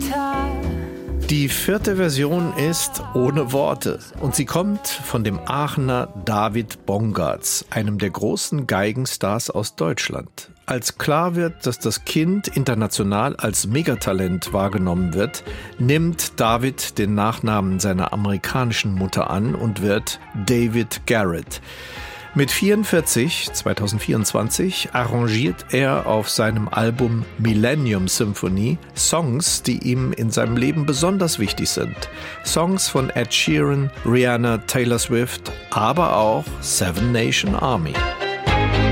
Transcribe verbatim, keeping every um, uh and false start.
Die vierte Version ist ohne Worte und sie kommt von dem Aachener David Bongartz, einem der großen Geigenstars aus Deutschland. Als klar wird, dass das Kind international als Megatalent wahrgenommen wird, nimmt David den Nachnamen seiner amerikanischen Mutter an und wird David Garrett. Mit vierundvierzig, zweitausendvierundzwanzig, arrangiert er auf seinem Album Millennium Symphony Songs, die ihm in seinem Leben besonders wichtig sind. Songs von Ed Sheeran, Rihanna, Taylor Swift, aber auch Seven Nation Army.